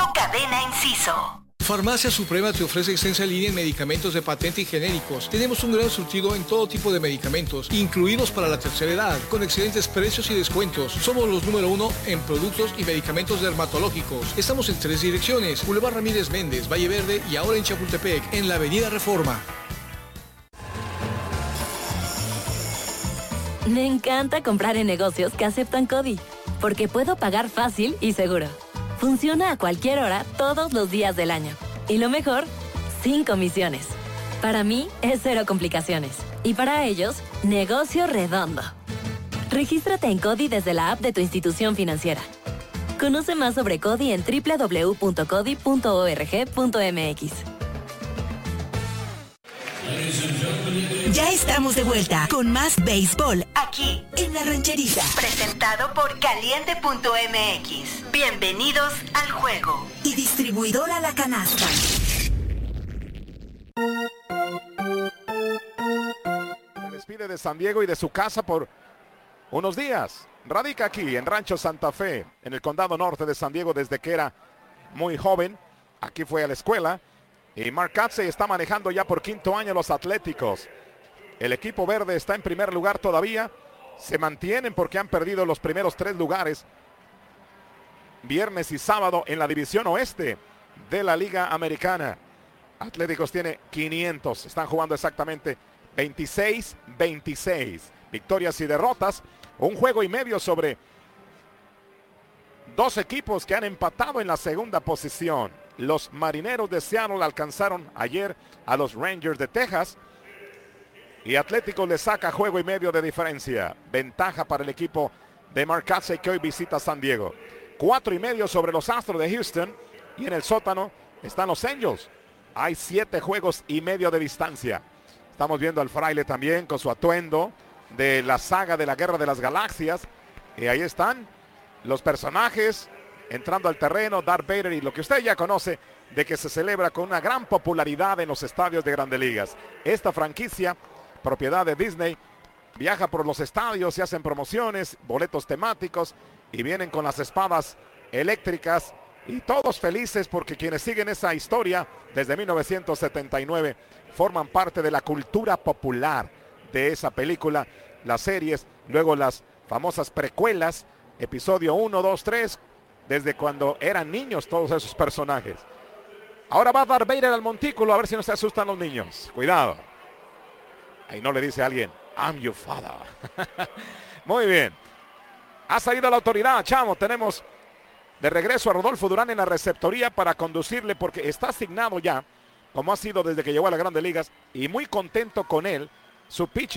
Grupo Cadena Inciso. Farmacia Suprema te ofrece extensa línea en medicamentos de patente y genéricos. Tenemos un gran surtido en todo tipo de medicamentos, incluidos para la tercera edad, con excelentes precios y descuentos. Somos los número 1 en productos y medicamentos dermatológicos. Estamos en 3 direcciones: Boulevard Ramírez Méndez, Valle Verde, y ahora en Chapultepec, en la Avenida Reforma. Me encanta comprar en negocios que aceptan CODI, porque puedo pagar fácil y seguro. Funciona a cualquier hora, todos los días del año. Y lo mejor, sin comisiones. Para mí, es cero complicaciones. Y para ellos, negocio redondo. Regístrate en CODI desde la app de tu institución financiera. Conoce más sobre CODI en www.codi.org.mx. Ya estamos de vuelta con más béisbol aquí en La Rancherita. Presentado por Caliente.mx. Bienvenidos al juego. Y distribuidora La Canasta. Se despide de San Diego y de su casa por unos días. Radica aquí en Rancho Santa Fe, en el condado norte de San Diego, desde que era muy joven. Aquí fue a la escuela. Y Mark Kotsay está manejando ya por 5º año los Atléticos. El equipo verde está en primer lugar todavía. Se mantienen porque han perdido los primeros 3 lugares. Viernes y sábado en la división oeste de la Liga Americana. Atléticos tiene 500. Están jugando exactamente 26-26. Victorias y derrotas. Un juego y medio sobre 2 equipos que han empatado en la segunda posición. Los Marineros de Seattle alcanzaron ayer a los Rangers de Texas. Y Atlético le saca juego y medio de diferencia. Ventaja para el equipo de Mark Kotsay, que hoy visita San Diego. 4.5 sobre los Astros de Houston. Y en el sótano están los Angels. Hay 7 juegos y medio de distancia. Estamos viendo al fraile también con su atuendo de la saga de la Guerra de las Galaxias. Y ahí están los personajes entrando al terreno, Darth Vader y lo que usted ya conoce, de que se celebra con una gran popularidad en los estadios de Grandes Ligas. Esta franquicia, propiedad de Disney, viaja por los estadios y hacen promociones, boletos temáticos, y vienen con las espadas eléctricas, y todos felices porque quienes siguen esa historia desde 1979 forman parte de la cultura popular de esa película, las series, luego las famosas precuelas, episodio 1, 2, 3, desde cuando eran niños todos esos personajes. Ahora va Darth Vader al montículo, a ver si no se asustan los niños. Cuidado. Ahí no le dice a alguien, I'm your father. Muy bien. Ha salido la autoridad, chamo. Tenemos de regreso a Rodolfo Durán en la receptoría para conducirle, porque está asignado ya, como ha sido desde que llegó a las Grandes Ligas, y muy contento con él, su pitcher.